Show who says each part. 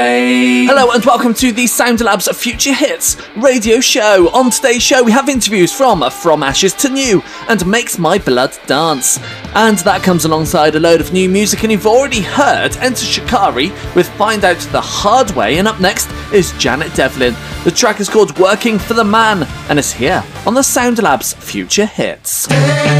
Speaker 1: Hello and welcome to the SoundLabs Future Hits radio show. On today's show we have interviews from Ashes to New and Makes My Blood Dance. And that comes alongside a load of new music, and you've already heard Enter Shikari with Find Out the Hard Way, and up next is Janet Devlin. The track is called Working for the Man and is here on the SoundLabs Future Hits.